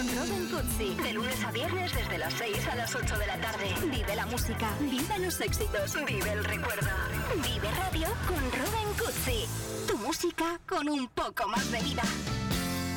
con Robin Cutsi. De lunes a viernes desde las 6 a las 8 de la tarde. Vive la música, vive los éxitos, vive el recuerdo. Vive Radio con Robin Cutsi. Tu música con un poco más de vida.